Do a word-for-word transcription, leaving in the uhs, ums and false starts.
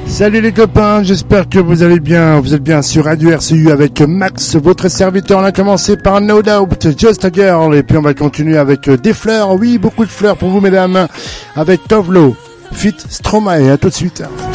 Salut les copains, j'espère que vous allez bien. Vous êtes bien sur Radio R C U avec Max, votre serviteur. On a commencé par No Doubt, Just a Girl, et puis on va continuer avec des fleurs. Oui, beaucoup de fleurs pour vous mesdames, avec Tovlo, Fit Stromae. À tout de suite.